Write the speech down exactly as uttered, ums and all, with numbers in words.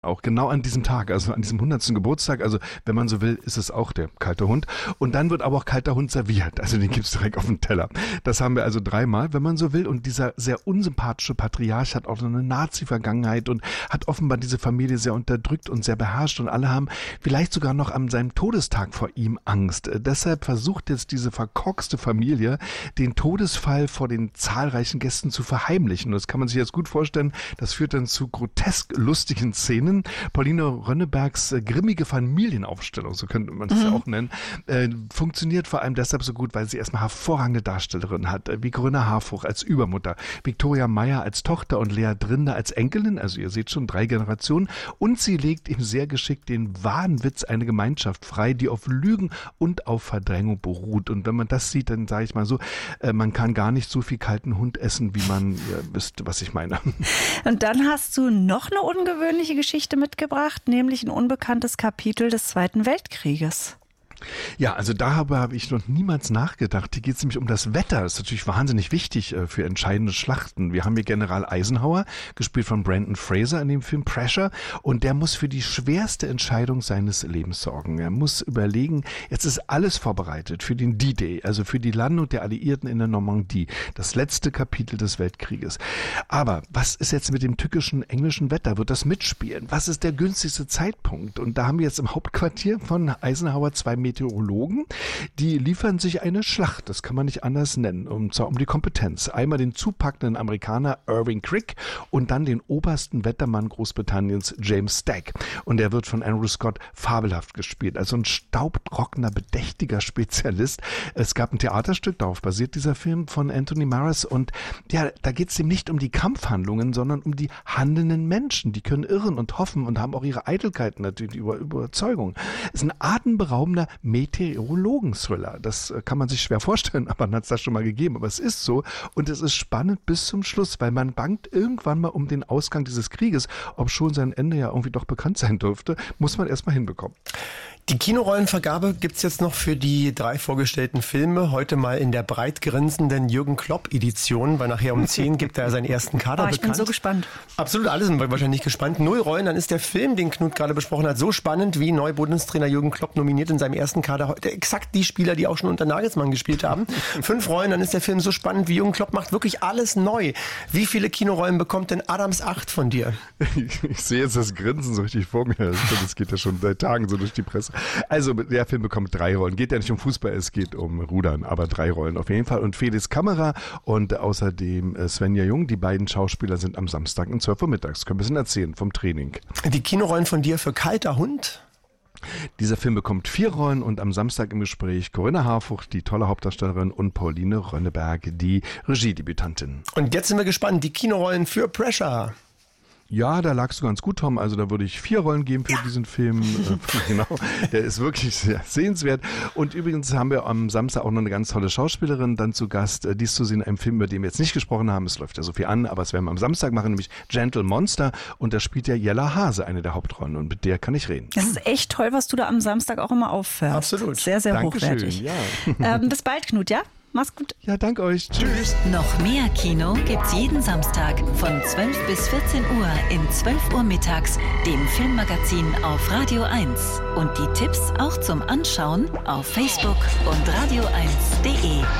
Auch genau an diesem Tag, also an diesem hundertsten Geburtstag, also wenn man so will, ist es auch der kalte Hund. Und dann wird aber auch kalter Hund serviert, also den gibt's direkt auf dem Teller. Das haben wir also dreimal, wenn man so will. Und dieser sehr unsympathische Patriarch hat auch so eine Nazi-Vergangenheit und hat offenbar diese Familie sehr unterdrückt und sehr beherrscht. Und alle haben vielleicht sogar noch an seinem Todestag vor ihm Angst. Äh, deshalb versucht jetzt diese verkorkste Familie, den Todesfall vor den zahlreichen Gästen zu verheimlichen. Und das kann man sich jetzt gut vorstellen. Das führt dann zu grotesk lustigen Szenen. Pauline Rönnebergs äh, grimmige Familienaufstellung, so könnte man das mhm. ja auch nennen, äh, funktioniert vor allem deshalb so gut, weil sie erstmal hervorragende Darstellerinnen hat, äh, wie Corinna Harfouch als Übermutter, Viktoria Meyer als Tochter und Lea Drinder als Enkelin, also ihr seht schon, drei Generationen, und sie legt ihm sehr geschickt den Wahnwitz, eine Gemeinschaft frei, die auf Lügen und auf Verdrängung beruht. Und wenn man das sieht, dann sage ich mal so, äh, man kann gar nicht so viel kalten Hund essen, wie man äh, wisst, was ich meine. Und dann hast du noch eine ungewöhnliche Geschichte mitgebracht, nämlich ein unbekanntes Kapitel des Zweiten Weltkrieges. Ja, also da habe, habe ich noch niemals nachgedacht. Hier geht es nämlich um das Wetter. Das ist natürlich wahnsinnig wichtig äh, für entscheidende Schlachten. Wir haben hier General Eisenhower, gespielt von Brendan Fraser in dem Film Pressure, und der muss für die schwerste Entscheidung seines Lebens sorgen. Er muss überlegen, jetzt ist alles vorbereitet für den D-Day, also für die Landung der Alliierten in der Normandie, das letzte Kapitel des Weltkrieges. Aber was ist jetzt mit dem tückischen englischen Wetter? Wird das mitspielen? Was ist der günstigste Zeitpunkt? Und da haben wir jetzt im Hauptquartier von Eisenhower zwei Meteorologen, die liefern sich eine Schlacht, das kann man nicht anders nennen, und zwar um die Kompetenz. Einmal den zupackenden Amerikaner Irving Crick und dann den obersten Wettermann Großbritanniens James Stack. Und der wird von Andrew Scott fabelhaft gespielt, also ein staubtrockener, bedächtiger Spezialist. Es gab ein Theaterstück, darauf basiert dieser Film, von Anthony Maras, und ja, da geht es ihm nicht um die Kampfhandlungen, sondern um die handelnden Menschen. Die können irren und hoffen und haben auch ihre Eitelkeiten, natürlich, die Über- Überzeugung. Es ist ein atemberaubender Meteorologen-Thriller. Das kann man sich schwer vorstellen, aber man hat es da schon mal gegeben. Aber es ist so, und es ist spannend bis zum Schluss, weil man bangt irgendwann mal um den Ausgang dieses Krieges, ob schon sein Ende ja irgendwie doch bekannt sein dürfte, muss man erst mal hinbekommen. Die Kinorollenvergabe gibt's jetzt noch für die drei vorgestellten Filme. Heute mal in der breit grinsenden Jürgen Klopp-Edition, weil nachher um zehn gibt er seinen ersten Kader oh, ich bekannt. bin so gespannt. Absolut, alle sind wahrscheinlich gespannt. Null Rollen, dann ist der Film, den Knut gerade besprochen hat, so spannend wie Neu-Bundestrainer Jürgen Klopp nominiert in seinem ersten Kader heute exakt die Spieler, die auch schon unter Nagelsmann gespielt haben. Fünf Rollen, dann ist der Film so spannend wie Jürgen Klopp macht wirklich alles neu. Wie viele Kinorollen bekommt denn Adams acht von dir? Ich, ich sehe jetzt das Grinsen so richtig vor mir. Das geht ja schon seit Tagen so durch die Presse. Also der Film bekommt drei Rollen. Geht ja nicht um Fußball, es geht um Rudern, aber drei Rollen auf jeden Fall. Und Felix Kammerer und außerdem Svenja Jung, die beiden Schauspieler sind am Samstag um zwölf Uhr mittags. Können ein bisschen erzählen vom Training. Die Kinorollen von dir für Kalter Hund? Dieser Film bekommt vier Rollen und am Samstag im Gespräch Corinna Harfouch, die tolle Hauptdarstellerin, und Pauline Rönneberg, die Regiedebütantin. Und jetzt sind wir gespannt, die Kinorollen für Pressure. Ja, da lagst du ganz gut, Tom. Also da würde ich vier Rollen geben für ja. diesen Film. Genau, der ist wirklich sehr sehenswert. Und übrigens haben wir am Samstag auch noch eine ganz tolle Schauspielerin dann zu Gast. Die ist zu sehen in einem Film, über den wir jetzt nicht gesprochen haben. Es läuft ja so viel an, aber es werden wir am Samstag machen, nämlich Gentle Monster. Und da spielt ja Jella Hase eine der Hauptrollen. Und mit der kann ich reden. Das ist echt toll, was du da am Samstag auch immer auffährst. Absolut. Sehr, sehr Dankeschön, hochwertig. ja. Ähm, bis bald, Knut, ja? Mach's gut. Ja, danke euch. Tschüss. Noch mehr Kino gibt's jeden Samstag von zwölf bis vierzehn Uhr in zwölf Uhr mittags, dem Filmmagazin auf Radio eins. Und die Tipps auch zum Anschauen auf Facebook und radio eins punkt de.